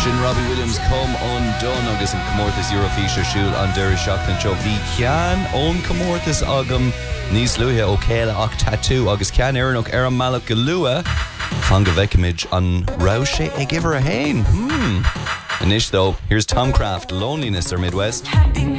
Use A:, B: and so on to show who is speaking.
A: Sin Robbie Williams come undone agus an Comórtas Eurofisher siúil an Deireadh Seachtain seo. Bhí cean ón Comórtas agam níos luithe ó céile ach tattoo agus cean éireannach ar an malach go lua fan go bheicimiid an rá sé ag iver a hain. Inis though, here's Tom Craft, Loneliness or Midwest.